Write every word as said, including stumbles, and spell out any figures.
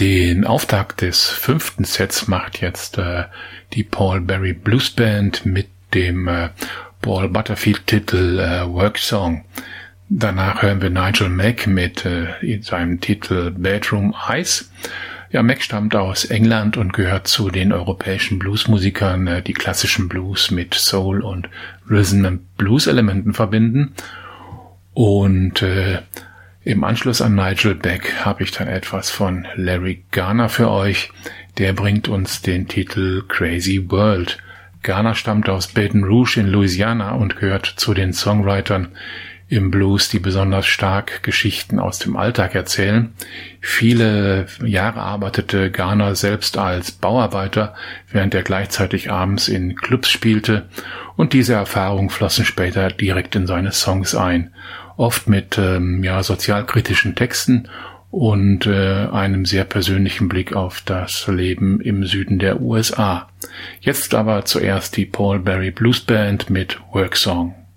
Den Auftakt des fünften Sets macht jetzt äh, die Paul Berry Blues Band mit dem äh, Paul Butterfield-Titel äh, Work Song. Danach hören wir Nigel Mack mit äh, seinem Titel Bedroom Eyes. Ja, Mack stammt aus England und gehört zu den europäischen Bluesmusikern, äh, die klassischen Blues mit Soul und Rhythm and Blues Elementen verbinden. Und äh, im Anschluss an Nigel Mack habe ich dann etwas von Larry Garner für euch. Der bringt uns den Titel Crazy World. Garner stammt aus Baton Rouge in Louisiana und gehört zu den Songwritern im Blues, die besonders stark Geschichten aus dem Alltag erzählen. Viele Jahre arbeitete Garner selbst als Bauarbeiter, während er gleichzeitig abends in Clubs spielte, und diese Erfahrungen flossen später direkt in seine Songs ein, oft mit ähm, ja, sozialkritischen Texten und äh, einem sehr persönlichen Blick auf das Leben im Süden der U S A. Jetzt aber zuerst die Paul Berry Blues Band mit Work Song.